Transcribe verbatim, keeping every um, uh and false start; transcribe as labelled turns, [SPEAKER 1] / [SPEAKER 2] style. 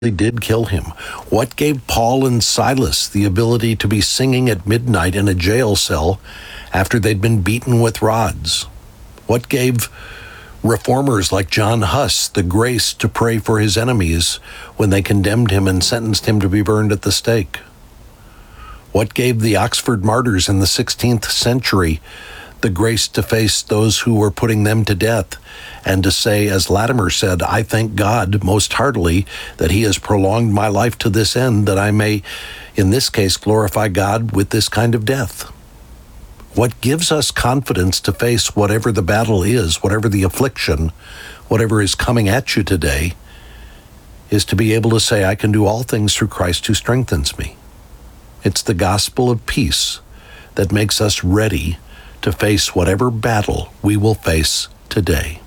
[SPEAKER 1] did kill him? What gave Paul and Silas the ability to be singing at midnight in a jail cell after they'd been beaten with rods? What gave reformers like John Huss the grace to pray for his enemies when they condemned him and sentenced him to be burned at the stake? What gave the Oxford martyrs in the sixteenth century the grace to face those who were putting them to death and to say, as Latimer said, I thank God most heartily that he has prolonged my life to this end, that I may, in this case, glorify God with this kind of death? What gives us confidence to face whatever the battle is, whatever the affliction, whatever is coming at you today, is to be able to say, I can do all things through Christ who strengthens me. It's the gospel of peace that makes us ready to face whatever battle we will face today.